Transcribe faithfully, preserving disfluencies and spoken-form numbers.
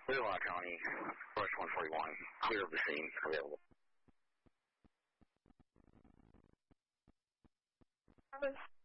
Clearwater County, Rush one forty-one, clear of the scene, available. Travis.